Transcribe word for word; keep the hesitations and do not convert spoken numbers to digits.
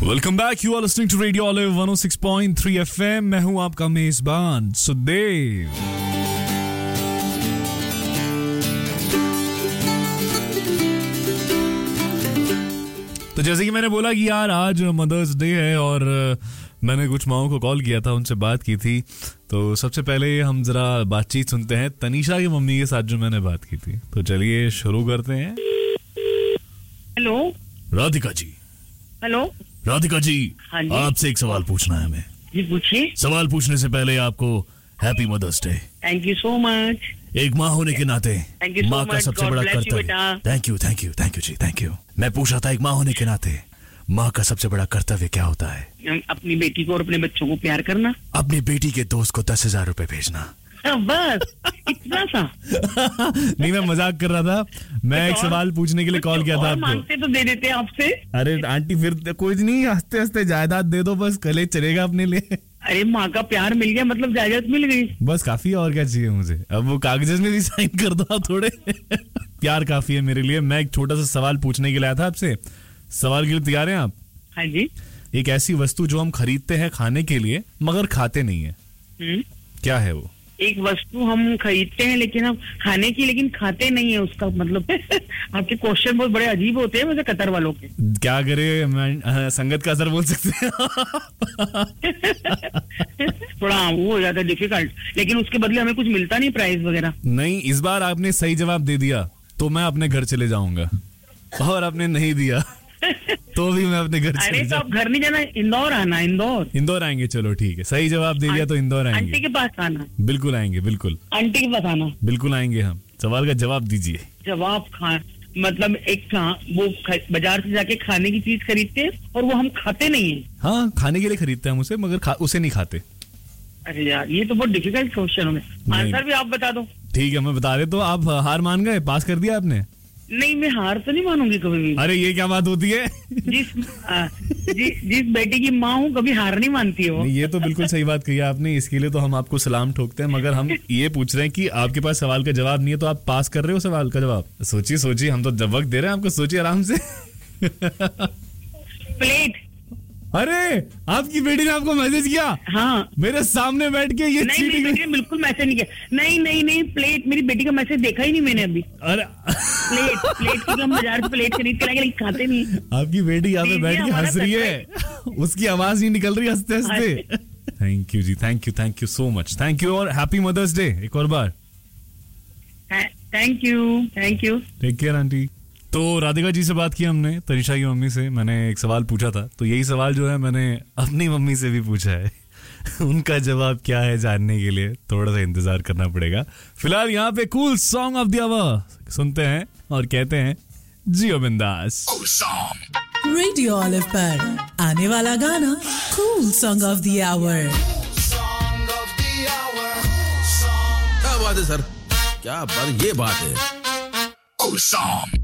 Welcome back, you are listening to radio olive one O six point three FM. मैं हूं आपका मेजबान सुदेव। तो जैसे कि मैंने बोला कि यार आज मदर्स डे है और मैंने कुछ माओं को कॉल किया था, उनसे बात की थी। तो सबसे पहले हम जरा बातचीत सुनते हैं तनीषा की मम्मी के साथ जो मैंने बात की थी। तो चलिए शुरू करते हैं। हेलो राधिका जी। हेलो राधिका जी, हाँ जी, आपसे एक सवाल पूछना है हमें। जी पूछिए। सवाल पूछने से पहले आपको happy mother's day. Thank you so much. एक माँ होने के नाते Thank you so माँ का much. सबसे God बड़ा bless you, कर्तव्य। बेटा। Thank you thank you thank you ji thank you. मैं पूछ रहा था एक माँ होने के नाते माँ का सबसे बड़ा कर्तव्य क्या होता है? अपनी बेटी को और अपने बच्चों को प्यार करना। अपनी बेटी के दोस्त को दस हजार रूपए भेजना। बस इतना सा। नहीं, मैं मजाक कर रहा था। मैं एक सवाल पूछने के लिए कॉल किया था आपको। मांगते तो दे देते आपसे। अरे आंटी फिर कोई नहीं, हंसते हंसते जायदाद दे दो, बस कले चलेगा अपने लिए। अरे माँ का प्यार मिल गया मतलब जायदाद मिल गई, बस काफी। और क्या चाहिए मुझे? अब वो कागज में भी साइन कर दो थोड़े। प्यार काफी है मेरे लिए। मैं एक छोटा सा सवाल पूछने के लिए आया था आपसे। सवाल के लिए तैयार हैं आप? हाँ जी। एक ऐसी वस्तु जो हम खरीदते हैं खाने के लिए मगर खाते नहीं है, हुँ? क्या है वो? एक वस्तु हम खरीदते हैं लेकिन हम खाने की लेकिन खाते नहीं है, उसका मतलब। आपके क्वेश्चन बहुत बड़े अजीब होते हैं वैसे कतर वालों के। क्या करे, मैं आ, संगत का असर बोल सकते हैं। थोड़ा वो हो जाता है डिफिकल्ट, लेकिन उसके बदले हमें कुछ मिलता नहीं, प्राइस वगैरह नहीं। इस बार आपने सही जवाब दे दिया तो मैं अपने घर चले जाऊंगा, और आपने नहीं दिया तो भी मैं अपने घर चले अरे तो आप घर नहीं जाना, इंदौर आना। इंदौर इंदौर आएंगे, चलो ठीक है। सही जवाब दे दिया तो इंदौर आएंगे। आंटी के पास आना। बिल्कुल आएंगे, बिल्कुल आंटी के पास आना, बिल्कुल आएंगे हम। सवाल का जवाब दीजिए। जवाब खा मतलब एक खा, वो बाजार से जाके खाने की चीज खरीदते हैं और वो हम खाते नहीं है। हाँ, खाने के लिए खरीदते हैं हम उसे, मगर खा, उसे नहीं खाते। अरे यार ये तो बहुत डिफिकल्ट क्वेश्चन हो गया। आंसर भी आप बता दो। ठीक है, मैं बता दे। तो आप हार मान गए? पास कर दिया आपने? नहीं, मैं हार तो नहीं मानूंगी कभी भी। अरे ये क्या बात होती है? जिस आ, जि, जिस बेटी की माँ हूँ कभी हार नहीं मानती है वो। नहीं, ये तो बिल्कुल सही बात कही आपने। इसके लिए तो हम आपको सलाम ठोकते हैं। मगर हम ये पूछ रहे हैं कि आपके पास सवाल का जवाब नहीं है तो आप पास कर रहे हो सवाल का जवाब। सोचिए सोचिए, हम तो वक्त दे रहे हैं आपको, सोचिए आराम से। प्लेट। अरे आपकी बेटी ने आपको मैसेज किया? हाँ, मेरे सामने बैठ के ये नहीं, मेरी बेटी ने बिल्कुल मैसेज नहीं किया। नहीं नहीं नहीं, प्लेट। मेरी बेटी का मैसेज देखा ही नहीं मैंने अभी। अरे प्लेट प्लेट की हम बाजार से प्लेट खरीद के लाएंगे, लेकिन खाते नहीं। आपकी बेटी यहाँ पे बैठ के हंस रही है, उसकी आवाज नहीं निकल रही हंसते हंसते। Thank you ji, thank you thank you so much. Thank you और हैप्पी मदर्स डे एक और बार। Thank you thank you. Take care aunty. तो राधिका जी से बात की हमने, तनीषा की मम्मी से। मैंने एक सवाल पूछा था, तो यही सवाल जो है मैंने अपनी मम्मी से भी पूछा है। उनका जवाब क्या है जानने के लिए थोड़ा सा इंतजार करना पड़ेगा। फिलहाल यहाँ पे cool song of the our सुनते हैं और कहते हैं जियो बिंदास। रेडियो ऑलिव पर आने वाला गाना cool song of the our. क्या बात है सर, क्या बात, ये बात है।